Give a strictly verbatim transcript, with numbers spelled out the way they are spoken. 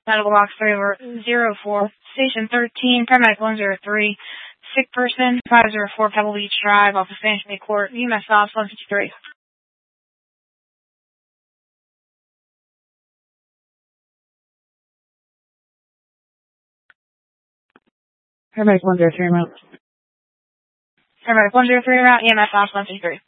Medical box three over zero four, station thirteen, paramedic one zero three, sick person, five zero four Pebble Beach Drive, off of Spanish Bay Court, U M S Ops one fifty-three. Paramedic one zero three route. Paramedic one zero three route, E M S Ops one fifty-three.